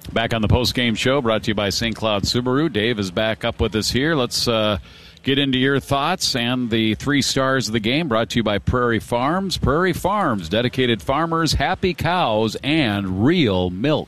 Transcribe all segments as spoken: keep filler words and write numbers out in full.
Back on the post-game show, brought to you by Saint Cloud Subaru. Dave is back up with us here. Let's uh, get into your thoughts and the three stars of the game, brought to you by Prairie Farms. Prairie Farms, dedicated farmers, happy cows, and real milk.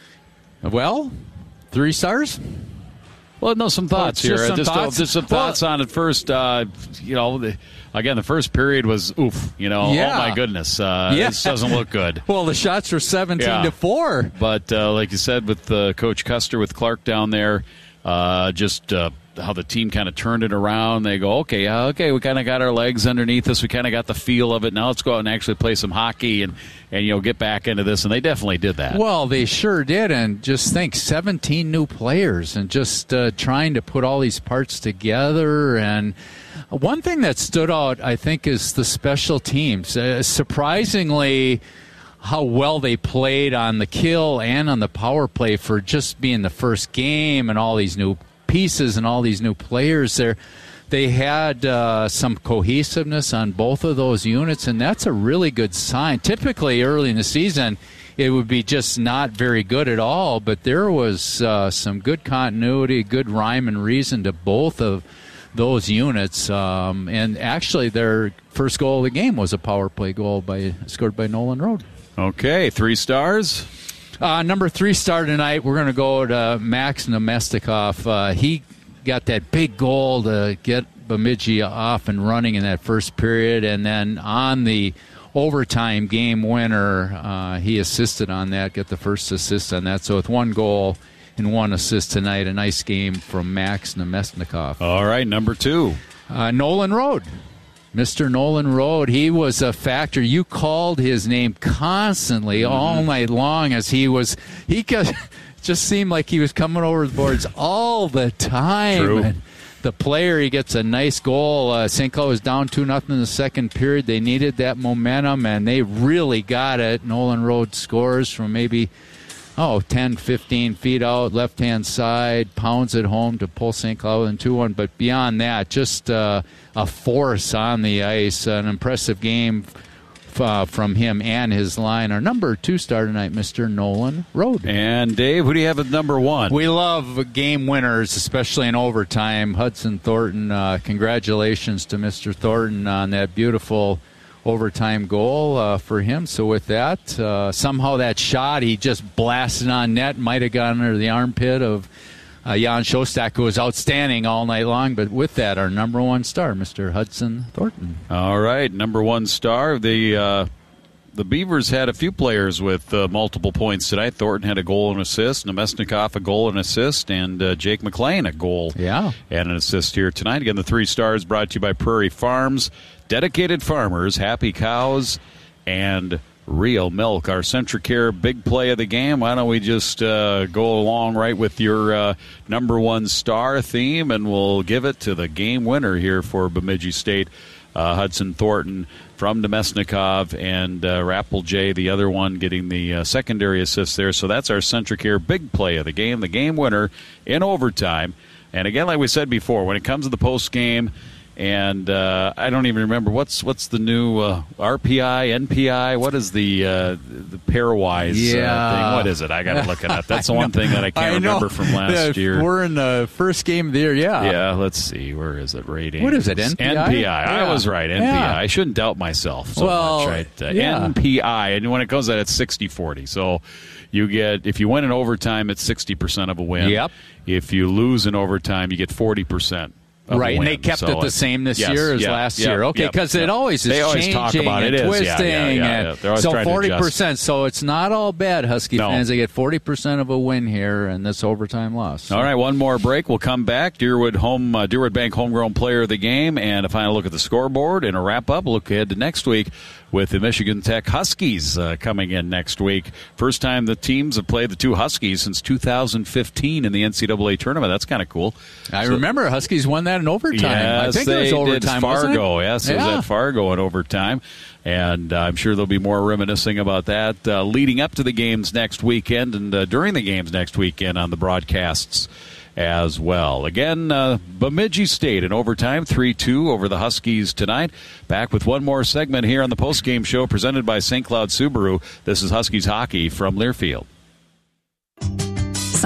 Well, three stars? Well, no, some thoughts oh, here. Just some just, thoughts, uh, just some thoughts well, on it first. Uh, you know, the, again, the first period was oof. You know, yeah. oh my goodness, uh, yeah. this doesn't look good. Well, the shots were seventeen yeah. to four. But uh, like you said, with uh, Coach Custer with Clark down there, uh, just uh, how the team kind of turned it around. They go, okay, uh, okay, we kind of got our legs underneath us. We kind of got the feel of it. Now let's go out and actually play some hockey and, and you know get back into this. And they definitely did that. Well, they sure did. And just think, seventeen new players and just uh, trying to put all these parts together. And one thing that stood out, I think, is the special teams. Uh, surprisingly, how well they played on the kill and on the power play for just being the first game and all these new pieces and all these new players there. They had uh, some cohesiveness on both of those units, and that's a really good sign. Typically, early in the season, it would be just not very good at all, but there was uh, some good continuity, good rhyme and reason to both of those units. Um, and actually, their first goal of the game was a power play goal by scored by Nolan Road. Okay, three stars. Uh, number three star tonight, we're going to go to Max Nemestikov. Uh, he got that big goal to get Bemidji off and running in that first period, and then on the overtime game winner, uh, he assisted on that, get the first assist on that. So with one goal and one assist tonight, a nice game from Max Nemestikov. All right, number two. Uh, Nolan Road. Mister Nolan Road, he was a factor. You called his name constantly mm-hmm. all night long as he was, he could, just seemed like he was coming over the boards all the time. True. And the player, he gets a nice goal. Uh, Saint Cloud was down two nothing in the second period. They needed that momentum, and they really got it. Nolan Road scores from maybe, oh, ten, fifteen feet out, left-hand side, pounds it home to pull Saint Cloud in two one. But beyond that, just uh, a force on the ice, an impressive game uh, from him and his line. Our number two star tonight, Mister Nolan Road. And, Dave, who do you have at number one? We love game winners, especially in overtime. Hudson Thornton, uh, congratulations to Mister Thornton on that beautiful overtime goal uh, for him. So with that, uh, somehow that shot, he just blasted on net, might have gone under the armpit of uh, Jan Shostak, who was outstanding all night long. But with that, our number one star, Mister Hudson Thornton. All right, number one star. The uh, the Beavers had a few players with uh, multiple points tonight. Thornton had a goal and assist, Nemesnikov a goal and assist, and uh, Jake McLean a goal yeah. and an assist here tonight. Again, the three stars brought to you by Prairie Farms. Dedicated farmers, happy cows, and real milk. Our Centricare big play of the game. Why don't we just uh, go along right with your uh, number one star theme, and we'll give it to the game winner here for Bemidji State, uh, Hudson Thornton from Nemesnikov, and uh, Rappel J, the other one, getting the uh, secondary assist there. So that's our Centricare big play of the game, the game winner in overtime. And again, like we said before, when it comes to the post game, and uh, I don't even remember what's what's the new uh, R P I, N P I. What is the uh, the pairwise yeah. uh, thing? What is it? I got to look it up. That's the one thing that I can't I remember from last yeah, year. We're in the first game of the year. Yeah. Yeah. Let's see. Where is it? Rating. What is it? N P I. N P I. Yeah. I was right. N P I. Yeah. I shouldn't doubt myself so well, much. Right. Uh, yeah. N P I. And when it goes out, it's sixty forty. So you get, if you win in overtime, it's sixty percent of a win. Yep. If you lose in overtime, you get forty percent. Right, win. and they kept so it the same this yes, year as yeah, last yeah, year. Okay, because yeah, it yeah. always is they always changing talk about and it. twisting. Is. Yeah, yeah, yeah, and yeah. so forty percent. So it's not all bad, Husky no. fans. They get forty percent of a win here in this overtime loss. So. All right, one more break. We'll come back. Deerwood home, uh, Deerwood Bank homegrown player of the game, and a final look at the scoreboard and a wrap-up. Look ahead to next week with the Michigan Tech Huskies uh, coming in next week. First time the teams have played the two Huskies since two thousand fifteen in the N C double A tournament. That's kind of cool. I so, remember Huskies won that in overtime. Yes, I think they it was overtime, did. Fargo, wasn't it? yes, it yeah. was at Fargo in overtime. And uh, I'm sure there'll be more reminiscing about that uh, leading up to the games next weekend and uh, during the games next weekend on the broadcasts as well. Again, uh, Bemidji State in overtime, three two over the Huskies tonight. Back with one more segment here on the postgame show presented by Saint Cloud Subaru. This is Huskies Hockey from Learfield.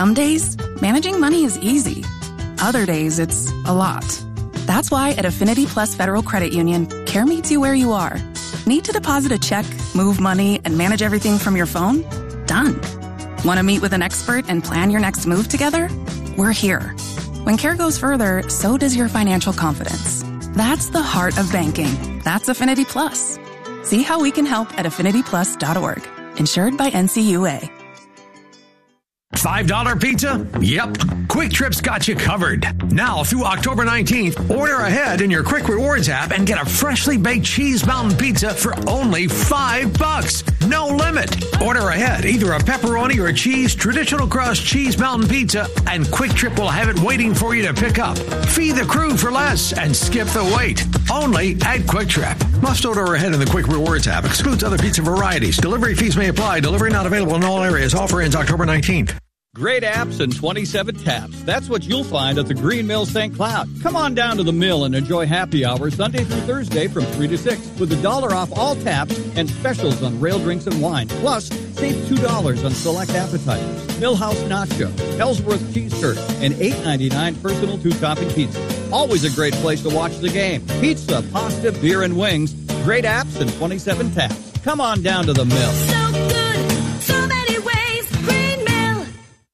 Some days, managing money is easy. Other days, it's a lot. That's why at Affinity Plus Federal Credit Union, care meets you where you are. Need to deposit a check, move money, and manage everything from your phone? Done. Want to meet with an expert and plan your next move together? We're here. When care goes further, so does your financial confidence. That's the heart of banking. That's Affinity Plus. See how we can help at affinity plus dot org. Insured by N C U A. five dollar pizza? Yep. Quick Trip's got you covered. Now through October nineteenth, order ahead in your Quick Rewards app and get a freshly baked cheese mountain pizza for only five bucks. No limit. Order ahead either a pepperoni or cheese traditional crust cheese mountain pizza, and Quick Trip will have it waiting for you to pick up. Feed the crew for less and skip the wait. Only at Quick Trip. Must order ahead in the Quick Rewards app. Excludes other pizza varieties. Delivery fees may apply. Delivery not available in all areas. Offer ends October nineteenth. Great apps and twenty-seven taps. That's what you'll find at the Green Mill Saint Cloud. Come on down to the mill and enjoy happy hour Sunday through Thursday from three to six with a dollar off all taps and specials on rail drinks and wine. Plus, save two dollars on select appetizers, Millhouse Nacho, Ellsworth Cheese Curd, and eight ninety-nine personal two-topping pizza. Always a great place to watch the game. Pizza, pasta, beer, and wings. Great apps and twenty-seven taps. Come on down to the mill. So good, so many ways, Green Mill.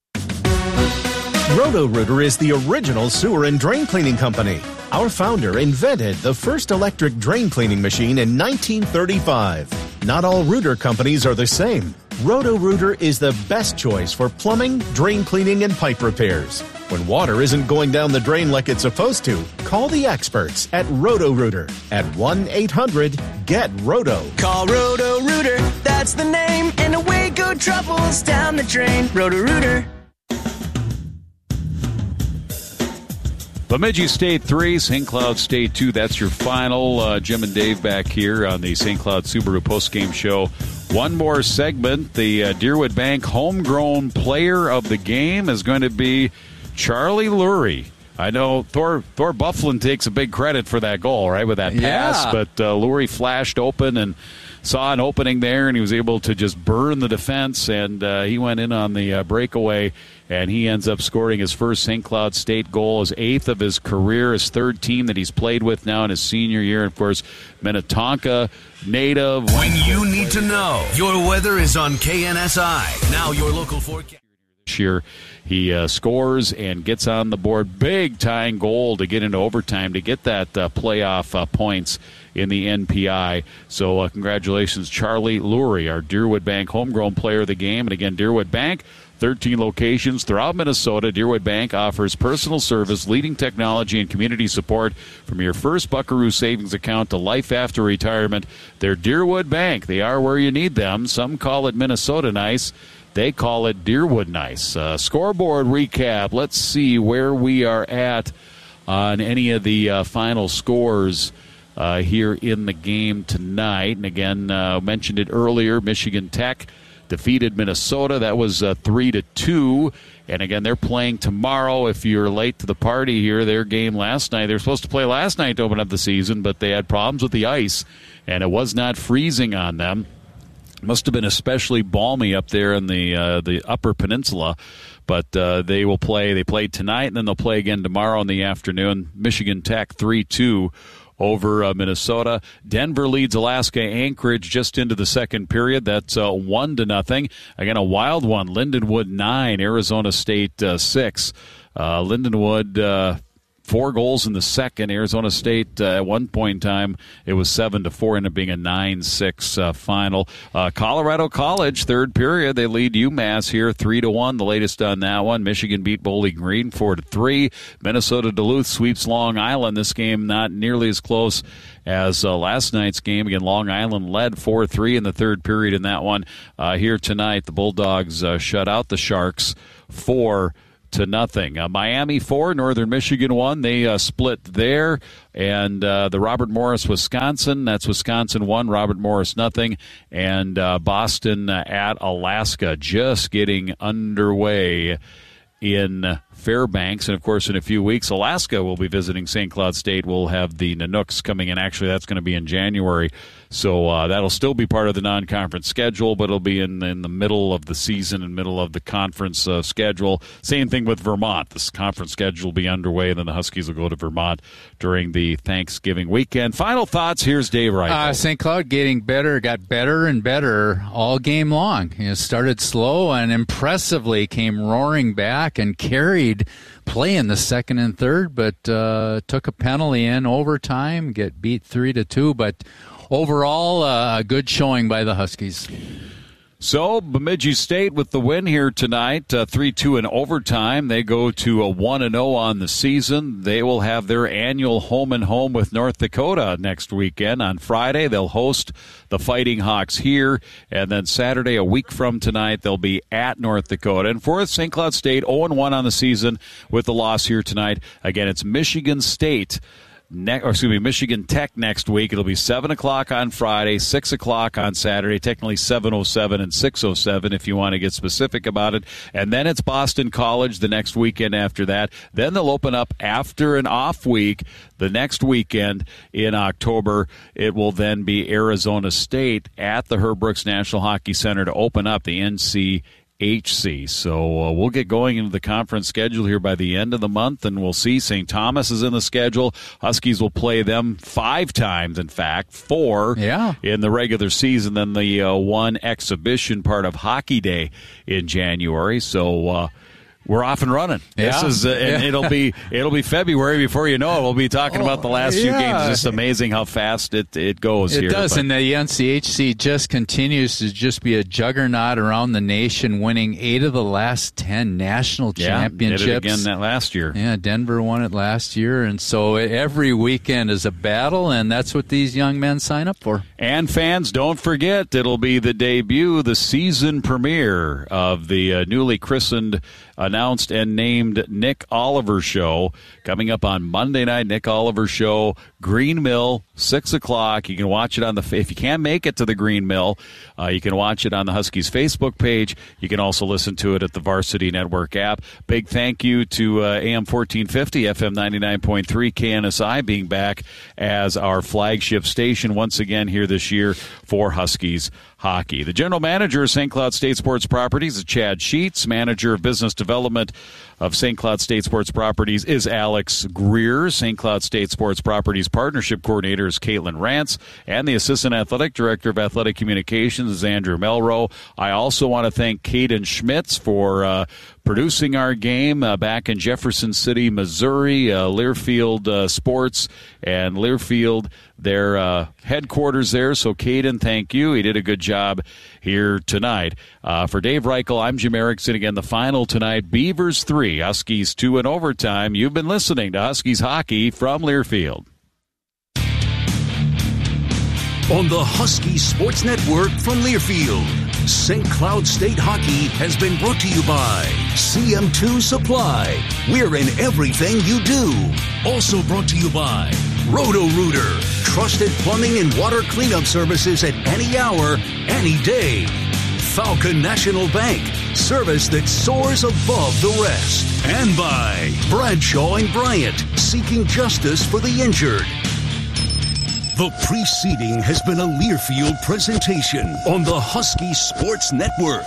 Roto-Rooter is the original sewer and drain cleaning company. Our founder invented the first electric drain cleaning machine in nineteen thirty-five. Not all rooter companies are the same. Roto-Rooter is the best choice for plumbing, drain cleaning, and pipe repairs. When water isn't going down the drain like it's supposed to, call the experts at Roto-Rooter at one eight hundred get roto. Call Roto-Rooter, that's the name, and away go troubles down the drain. Roto-Rooter. Bemidji State three, Saint Cloud State two. That's your final. Uh, Jim and Dave back here on the Saint Cloud Subaru postgame show. One more segment. The uh, Deerwood Bank homegrown player of the game is going to be Charlie Lurie. I know Thor Thor Bufflin takes a big credit for that goal, right, with that pass. Yeah. But uh, Lurie flashed open and saw an opening there, and he was able to just burn the defense, and uh, he went in on the uh, breakaway, and he ends up scoring his first Saint Cloud State goal, his eighth of his career, his third team that he's played with now in his senior year. And, of course, Minnetonka native. When you need to know, your weather is on K N S I. Now your local forecast. This year, he uh, scores and gets on the board. Big tying goal to get into overtime to get that uh, playoff uh, points in the N P I. So uh, congratulations, Charlie Lurie, our Deerwood Bank homegrown player of the game. And again, Deerwood Bank, thirteen locations throughout Minnesota. Deerwood Bank offers personal service, leading technology, and community support from your first Buckaroo savings account to life after retirement. They're Deerwood Bank. They are where you need them. Some call it Minnesota nice. They call it Deerwood nice. Uh, scoreboard recap. Let's see where we are at on any of the uh, final scores uh, here in the game tonight. And again, uh, mentioned it earlier, Michigan Tech defeated Minnesota. That was uh, three to two. And again, they're playing tomorrow. If you're late to the party here, their game last night, they were supposed to play last night to open up the season, but they had problems with the ice, and it was not freezing on them. Must have been especially balmy up there in the uh, the Upper Peninsula, but uh, they will play. They played tonight, and then they'll play again tomorrow in the afternoon. Michigan Tech three two over uh, Minnesota. Denver leads Alaska Anchorage just into the second period. That's uh, one to nothing. Again, a wild one. Lindenwood nine, Arizona State uh, six. Uh, Lindenwood. Uh, Four goals in the second. Arizona State, uh, at one point in time, it was seven to four, ended up being a nine six uh, final. Uh, Colorado College, third period, they lead UMass here three to one. The latest on that one. Michigan beat Bowling Green four to three. Minnesota Duluth sweeps Long Island. This game not nearly as close as uh, last night's game. Again, Long Island led four three in the third period in that one. Uh, here tonight, the Bulldogs uh, shut out the Sharks four to nothing. Uh, Miami four, Northern Michigan one. They uh, split there. And uh, the Robert Morris, Wisconsin, that's Wisconsin one, Robert Morris nothing. And uh, Boston uh, at Alaska just getting underway in Fairbanks. And, of course, in a few weeks, Alaska will be visiting Saint Cloud State. We'll have the Nanooks coming in. Actually, that's going to be in January. So uh, that'll still be part of the non-conference schedule, but it'll be in, in the middle of the season and middle of the conference uh, schedule. Same thing with Vermont. This conference schedule will be underway, and then the Huskies will go to Vermont during the Thanksgiving weekend. Final thoughts. Here's Dave Reichel. Uh, Saint Cloud getting better, got better and better all game long. You know, started slow and impressively came roaring back and carried play in the second and third, but uh, took a penalty in overtime, get beat three to two, but overall, uh, a good showing by the Huskies. So, Bemidji State with the win here tonight, uh, three two in overtime. They go to a one and oh on the season. They will have their annual home and home with North Dakota next weekend. On Friday, they'll host the Fighting Hawks here, and then Saturday, a week from tonight, they'll be at North Dakota. And for Saint Cloud State, oh and one on the season with the loss here tonight. Again, it's Michigan State. Ne- or excuse me, Michigan Tech next week. It'll be seven o'clock on Friday, six o'clock on Saturday, technically seven oh seven and six oh seven if you want to get specific about it. And then it's Boston College the next weekend after that. Then they'll open up after an off week the next weekend in October. It will then be Arizona State at the Herb Brooks National Hockey Center to open up the N C H C. So uh, we'll get going into the conference schedule here by the end of the month, and we'll see. Saint Thomas is in the schedule. Huskies will play them five times, in fact, four yeah. in the regular season, then the uh, one exhibition part of Hockey Day in January. So uh, we're off and running. Yeah. This is, uh, and yeah. it'll be it'll be February before you know it. We'll be talking oh, about the last yeah. few games. It's just amazing how fast it, it goes it here. It does, but. and the N C H C just continues to just be a juggernaut around the nation, winning eight of the last ten national yeah, championships. Did it again that last year. Yeah, Denver won it last year, and so every weekend is a battle, and that's what these young men sign up for. And fans, don't forget, it'll be the debut, the season premiere of the uh, newly christened, announced, and named Nick Oliver Show coming up on Monday night. Nick Oliver Show, Green Mill, six o'clock. You can watch it on the, if you can't make it to the Green Mill, uh, you can watch it on the Huskies Facebook page. You can also listen to it at the Varsity Network app. Big thank you to uh, A M fourteen fifty, F M ninety-nine point three, K N S I being back as our flagship station once again here this year for Huskies hockey. The general manager of Saint Cloud State Sports Properties is Chad Sheets. Manager of business development of Saint Cloud State Sports Properties is Alex Greer. Saint Cloud State Sports Properties Partnership Coordinator is Caitlin Rance. And the Assistant Athletic Director of Athletic Communications is Andrew Melro. I also want to thank Caden Schmitz for uh, producing our game uh, back in Jefferson City, Missouri. Uh, Learfield uh, Sports and Learfield, their uh, headquarters there. So, Caden, thank you. He did a good job here tonight. Uh, for Dave Reichel, I'm Jim Erickson. Again, the final tonight, Beavers three, Huskies two in overtime. You've been listening to Huskies Hockey from Learfield. On the Husky Sports Network from Learfield, Saint Cloud State Hockey has been brought to you by C M two Supply. We're in everything you do. Also brought to you by Roto-Rooter, trusted plumbing and water cleanup services at any hour, any day. Falcon National Bank, service that soars above the rest. And by Bradshaw and Bryant, seeking justice for the injured. The preceding has been a Learfield presentation on the Husky Sports Network.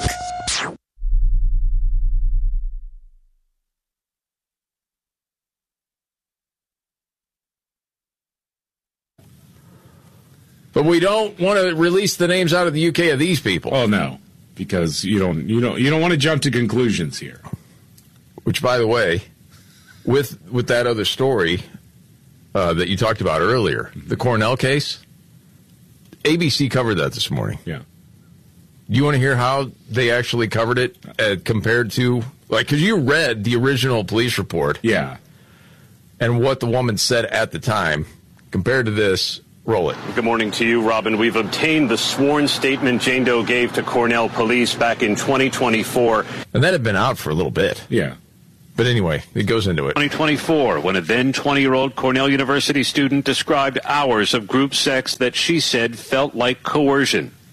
But we don't want to release the names out of the U K of these people. Oh no, because you don't you don't you don't want to jump to conclusions here. Which, by the way, with with that other story uh, that you talked about earlier, the Cornell case, A B C covered that this morning. Yeah. Do you want to hear how they actually covered it uh, compared to, like, because you read the original police report. Yeah. And what the woman said at the time compared to this. Roll it. Good morning to you, Robin. We've obtained the sworn statement Jane Doe gave to Cornell police back in twenty twenty-four. And that had been out for a little bit. Yeah. But anyway, it goes into it. twenty twenty-four, when a then twenty-year-old Cornell University student described hours of group sex that she said felt like coercion.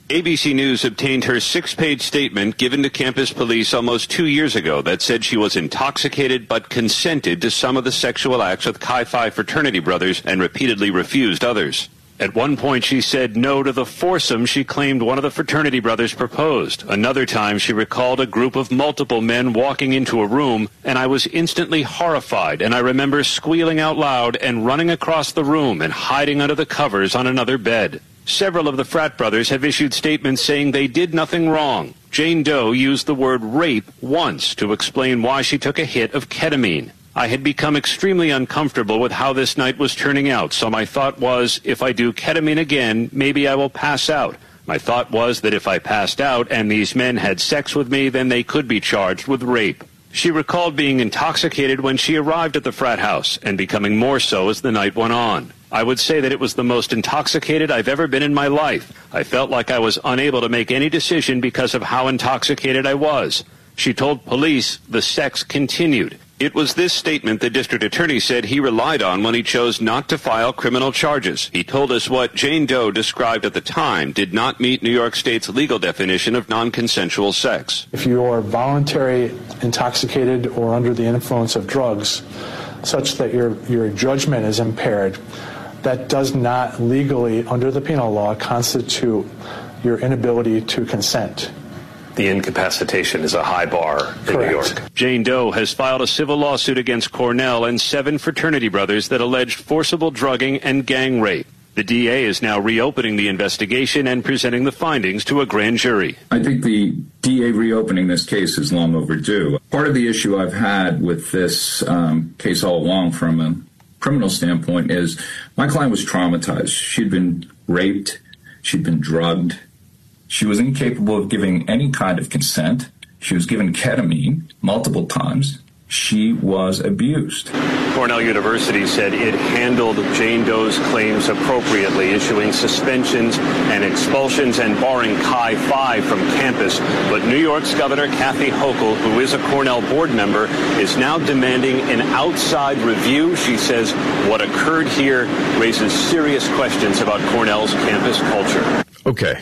A B C News obtained her six-page statement given to campus police almost two years ago that said she was intoxicated but consented to some of the sexual acts with Chi Phi fraternity brothers and repeatedly refused others. At one point, she said no to the foursome she claimed one of the fraternity brothers proposed. Another time, she recalled a group of multiple men walking into a room, and I was instantly horrified, and I remember squealing out loud and running across the room and hiding under the covers on another bed. Several of the frat brothers have issued statements saying they did nothing wrong. Jane Doe used the word rape once to explain why she took a hit of ketamine. I had become extremely uncomfortable with how this night was turning out, so my thought was, if I do ketamine again, maybe I will pass out. My thought was that if I passed out and these men had sex with me, then they could be charged with rape. She recalled being intoxicated when she arrived at the frat house and becoming more so as the night went on. I would say that it was the most intoxicated I've ever been in my life. I felt like I was unable to make any decision because of how intoxicated I was. She told police the sex continued. It was this statement the district attorney said he relied on when he chose not to file criminal charges. He told us what Jane Doe described at the time did not meet New York State's legal definition of non-consensual sex. If you are voluntary intoxicated or under the influence of drugs, such that your, your judgment is impaired, that does not legally, under the penal law, constitute your inability to consent. The incapacitation is a high bar in Correct. New York. Jane Doe has filed a civil lawsuit against Cornell and seven fraternity brothers that alleged forcible drugging and gang rape. The D A is now reopening the investigation and presenting the findings to a grand jury. I think the D A reopening this case is long overdue. Part of the issue I've had with this um, case all along from a criminal standpoint is my client was traumatized. She'd been raped. She'd been drugged. She was incapable of giving any kind of consent. She was given ketamine multiple times. She was abused. Cornell University said it handled Jane Doe's claims appropriately, issuing suspensions and expulsions and barring Chi Phi from campus. But New York's Governor Kathy Hochul, who is a Cornell board member, is now demanding an outside review. She says what occurred here raises serious questions about Cornell's campus culture. Okay.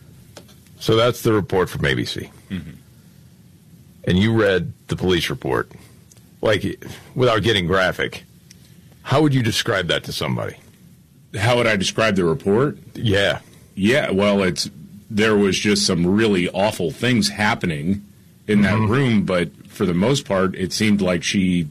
So that's the report from A B C. Mm-hmm. And you read the police report. Like, without getting graphic, how would you describe that to somebody? How would I describe the report? Yeah. Yeah, well, it's there was just some really awful things happening in that mm-hmm. room, but for the most part, it seemed like she,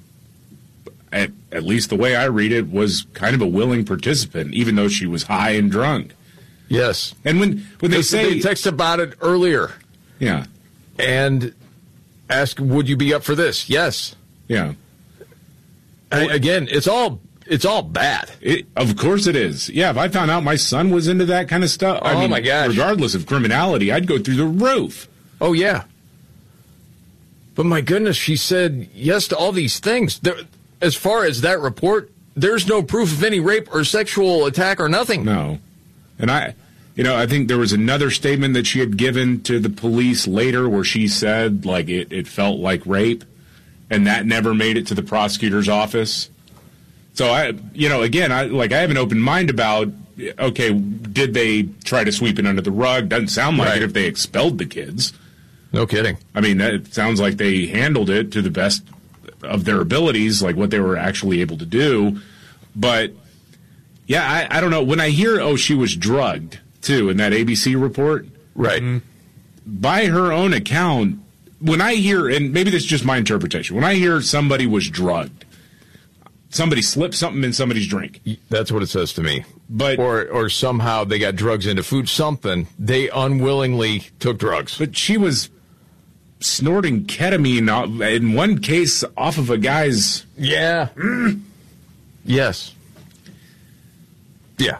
at, at least the way I read it, was kind of a willing participant, even though she was high and drunk. Yes. And when, when they say... They text about it earlier. Yeah. And ask, would you be up for this? Yes. Yeah. I, again, it's all it's all bad. It, of course it is. Yeah, if I found out my son was into that kind of stuff, oh, I mean, my gosh. regardless of criminality, I'd go through the roof. Oh, yeah. But my goodness, she said yes to all these things. There, as far as that report, there's no proof of any rape or sexual attack or nothing. No. And I... You know, I think there was another statement that she had given to the police later where she said, like, it, it felt like rape, and that never made it to the prosecutor's office. So, I, you know, again, I like I have an open mind about, okay, did they try to sweep it under the rug? Doesn't sound like right. it if they expelled the kids. No kidding. I mean, it sounds like they handled it to the best of their abilities, like what they were actually able to do. But, yeah, I, I don't know. When I hear, oh, she was drugged, too, in that A B C report. Right. Mm-hmm. By her own account, when I hear, and maybe this is just my interpretation, when I hear somebody was drugged, somebody slipped something in somebody's drink. That's what it says to me. But Or or somehow they got drugs into food, something. They unwillingly took drugs. But she was snorting ketamine, in one case, off of a guy's... Yeah. Mm. Yes. Yeah.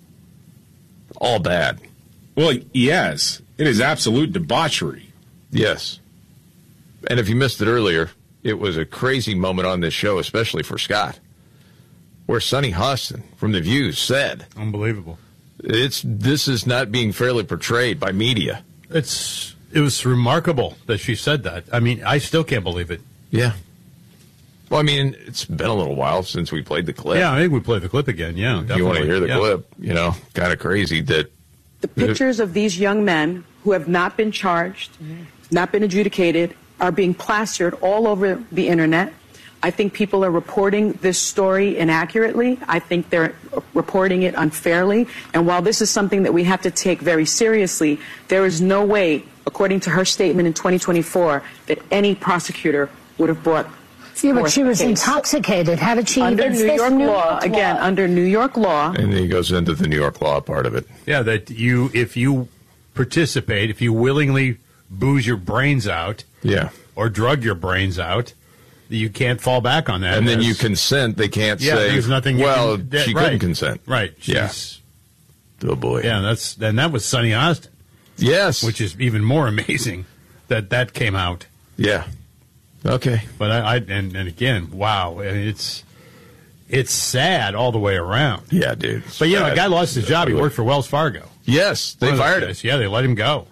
All bad. Well, yes. It is absolute debauchery. Yes. And if you missed it earlier, it was a crazy moment on this show, especially for Scott, where Sonny Hostin from The View said... Unbelievable. It's This is not being fairly portrayed by media. It's It was remarkable that she said that. I mean, I still can't believe it. Yeah. Well, I mean, it's been a little while since we played the clip. Yeah, I think we played the clip again, yeah. If you want to hear the yeah. clip, you know, kind of crazy that The pictures of these young men who have not been charged, not been adjudicated, are being plastered all over the internet. I think people are reporting this story inaccurately. I think they're reporting it unfairly. And while this is something that we have to take very seriously, there is no way, according to her statement in twenty twenty-four, that any prosecutor would have brought Yeah, but she was case. intoxicated. How did she? Under it's New this York New law, York again, law. under New York law. And then he goes into the New York law part of it. Yeah, that you, if you participate, if you willingly booze your brains out, yeah, or drug your brains out, you can't fall back on that. And then There's- you consent. They can't Yeah, say, there's nothing you well, can- that- she right. couldn't consent. Right. Yeah. She's- Oh, boy. Yeah, that's and that was Sonny Austin. Yes. Which is even more amazing that that came out. Yeah. Okay. But I, I and, and again, wow, I mean, it's it's sad all the way around. Yeah, dude. But you know, a sad. guy lost his job. He Ugly. worked for Wells Fargo. Yes, they One of those fired him. guys. Yeah, they let him go.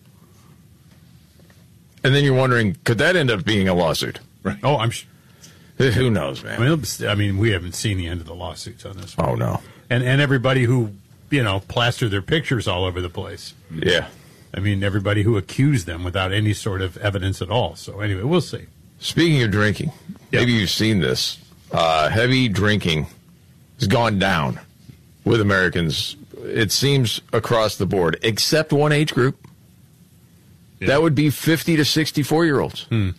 And then you're wondering, could that end up being a lawsuit? Right. Oh, I'm. Sh- Who knows, man? I mean, I mean, we haven't seen the end of the lawsuits on this one. Oh no. And and everybody who you know plastered their pictures all over the place. Yeah. I mean, everybody who accused them without any sort of evidence at all. So anyway, we'll see. Speaking of drinking, maybe you've seen this. Uh, heavy drinking has gone down with Americans, it seems, across the board, except one age group. Yeah. That would be fifty to sixty-four-year-olds. Hmm.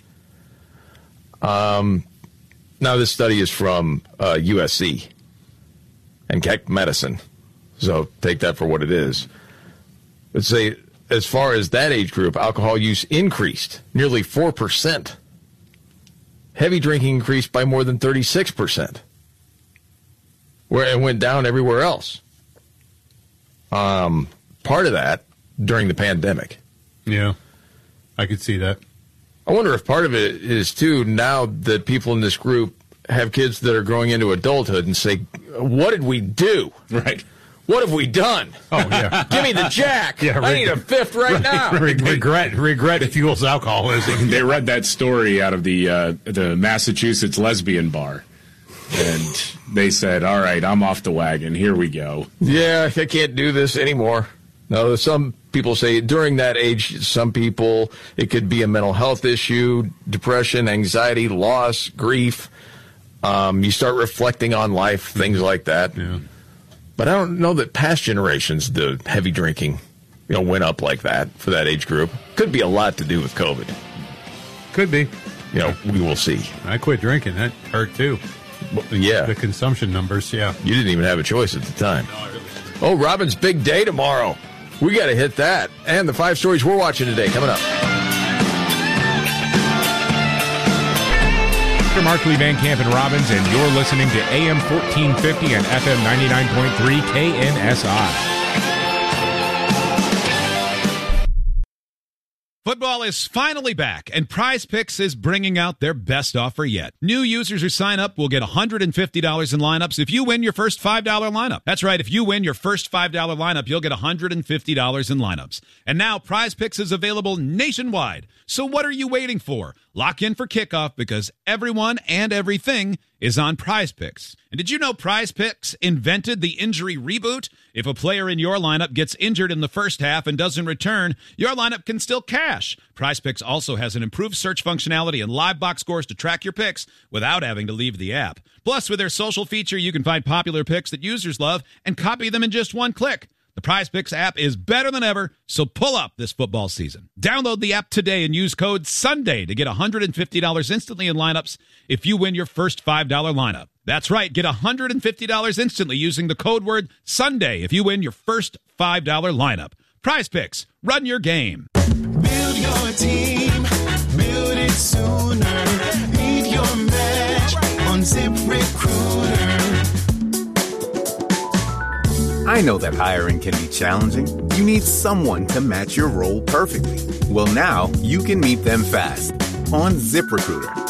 Um, now, this study is from uh, U S C and Keck Medicine, so take that for what it is. Let's say, as far as that age group, alcohol use increased nearly four percent. Heavy drinking increased by more than thirty-six percent, where it went down everywhere else. Um, part of that during the pandemic. Yeah, I could see that. I wonder if part of it is, too, now that people in this group have kids that are growing into adulthood and say, what did we do? Right. What have we done? Oh, yeah. Give me the jack. Yeah, I need a fifth right now. Re- regret regret fuels alcoholism. They read that story out of the uh, the Massachusetts lesbian bar, and they said, "All right, I'm off the wagon. Here we go." Yeah, I can't do this anymore. No, some people say during that age, some people, it could be a mental health issue, depression, anxiety, loss, grief. Um, you start reflecting on life, things like that. Yeah. But I don't know that past generations, the heavy drinking, you know, went up like that for that age group. Could be a lot to do with COVID. Could be. You know, we will see. I quit drinking. That hurt, too. Well, yeah. The consumption numbers, yeah. You didn't even have a choice at the time. Oh, Robin's big day tomorrow. We got to hit that. And the five stories we're watching today coming up. Markley, Van Camp, and Robbins, and you're listening to A M fourteen fifty and F M ninety-nine point three K N S I. Football is finally back, and Prize Picks is bringing out their best offer yet. New users who sign up will get one hundred fifty dollars in lineups if you win your first five dollar lineup. That's right, if you win your first five dollar lineup, you'll get one hundred fifty dollars in lineups. And now Prize Picks is available nationwide. So what are you waiting for? Lock in for kickoff because everyone and everything is on Prize Picks. And did you know Prize Picks invented the injury reboot? If a player in your lineup gets injured in the first half and doesn't return, your lineup can still cash. Prize Picks also has an improved search functionality and live box scores to track your picks without having to leave the app. Plus, with their social feature, you can find popular picks that users love and copy them in just one click. The Prize Picks app is better than ever, so pull up this football season. Download the app today and use code SUNDAY to get one hundred fifty dollars instantly in lineups if you win your first five dollar lineup. That's right, get one hundred fifty dollars instantly using the code word SUNDAY if you win your first five dollar lineup. Prize Picks, run your game. Build your team, build it sooner. Beat your match on ZipRecruiter. I know that hiring can be challenging. You need someone to match your role perfectly. Well, now you can meet them fast on ZipRecruiter.